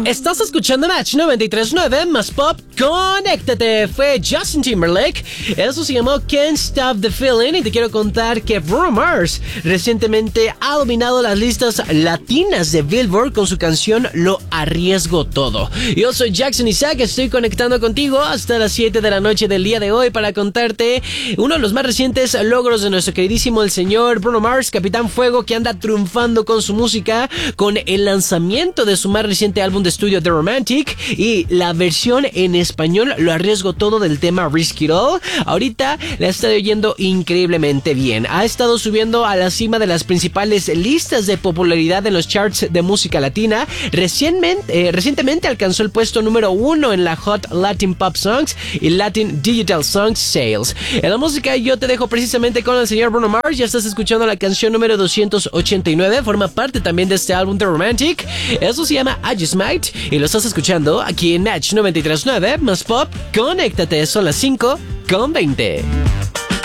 Estás escuchando Match 93.9 más Pop. Conéctate. Fue Justin Timberlake. Eso se llamó Can't Stop the Feeling. Y te quiero contar que Bruno Mars recientemente ha dominado las listas latinas de Billboard con su canción Lo Arriesgo Todo. Yo soy Jackson Isaac. Estoy conectando contigo hasta las 7 de la noche del día de hoy para contarte uno de los más recientes logros de nuestro queridísimo el señor Bruno Mars, Capitán Fuego, que anda triunfando con su música con el lanzamiento de su más reciente álbum de estudio The Romantic y la versión en español Lo Arriesgo Todo del tema Risk It All. Ahorita la está oyendo increíblemente bien. Ha estado subiendo a la cima de las principales listas de popularidad en los charts de música latina. Recientemente alcanzó el puesto número 1 en la Hot Latin Pop Songs y Latin Digital Songs Sales. En la música yo te dejo precisamente con el señor Bruno Mars. Ya estás escuchando la canción número 289. Forma parte también de este álbum The Romantic. Eso se llama I Just Might y lo estás escuchando aquí en Match 93.9 más Pop. Conéctate, son las 5:20.